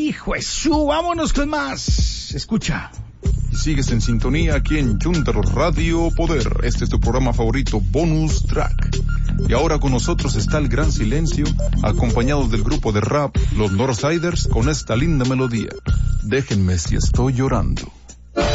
Hijo Jesús, vámonos con más. Escucha. Sigues en sintonía aquí en Chuntaro Radio Poder. Este es tu programa favorito, Bonus Track. Y ahora con nosotros está el Gran Silencio, acompañados del grupo de rap Los Northsiders, con esta linda melodía. Déjenme si estoy llorando.